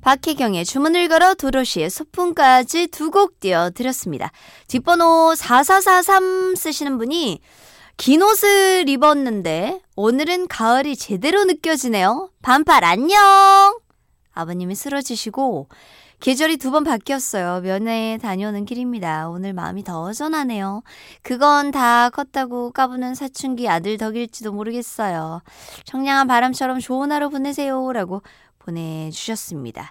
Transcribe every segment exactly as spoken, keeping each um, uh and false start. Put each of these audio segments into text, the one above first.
박혜경의 주문을 걸어 도로시의 소풍까지 두 곡 띄워드렸습니다. 뒷번호 사사사삼 쓰시는 분이 긴 옷을 입었는데 오늘은 가을이 제대로 느껴지네요. 반팔 안녕. 아버님이 쓰러지시고 계절이 두 번 바뀌었어요. 면회에 다녀오는 길입니다. 오늘 마음이 더 전하네요. 그건 다 컸다고 까부는 사춘기 아들 덕일지도 모르겠어요. 청량한 바람처럼 좋은 하루 보내세요 라고 보내주셨습니다.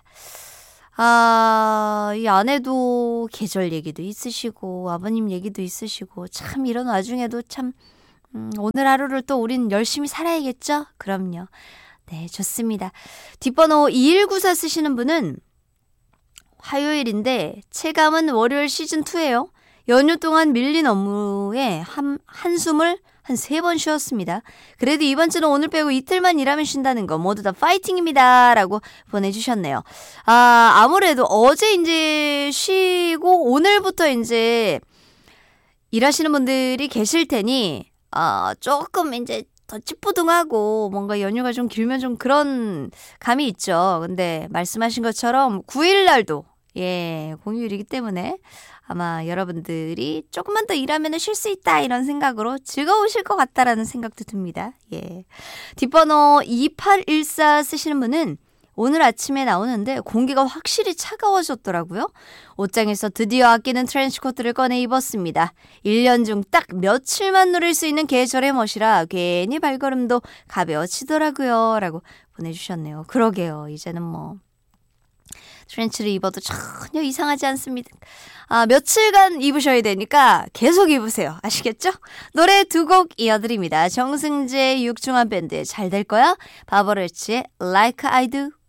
아, 이 아내도 계절 얘기도 있으시고 아버님 얘기도 있으시고 참 이런 와중에도 참 음, 오늘 하루를 또 우린 열심히 살아야겠죠? 그럼요. 네, 좋습니다. 뒷번호 이일구사 쓰시는 분은 화요일인데 체감은 월요일 시즌이에요. 연휴 동안 밀린 업무에 한, 한숨을 한 세 번 쉬었습니다. 그래도 이번 주는 오늘 빼고 이틀만 일하면 쉰다는 거 모두 다 파이팅입니다. 라고 보내주셨네요. 아, 아무래도 어제 이제 쉬고 오늘부터 이제 일하시는 분들이 계실 테니 어, 조금 이제 더 찌뿌둥하고 뭔가 연휴가 좀 길면 좀 그런 감이 있죠. 근데 말씀하신 것처럼 구일 날도 예, 공휴일이기 때문에 아마 여러분들이 조금만 더 일하면 쉴 수 있다 이런 생각으로 즐거우실 것 같다라는 생각도 듭니다. 예. 뒷번호 이팔일사 쓰시는 분은 오늘 아침에 나오는데 공기가 확실히 차가워졌더라고요. 옷장에서 드디어 아끼는 트렌치코트를 꺼내 입었습니다. 일 년 중 딱 며칠만 누릴 수 있는 계절의 멋이라 괜히 발걸음도 가벼워지더라고요. 라고 보내주셨네요. 그러게요. 이제는 뭐 트렌치를 입어도 전혀 이상하지 않습니다. 아, 며칠간 입으셔야 되니까 계속 입으세요. 아시겠죠? 노래 두 곡 이어드립니다. 정승재 육중한 밴드의 잘 될 거야, 바버레치의 Like I Do.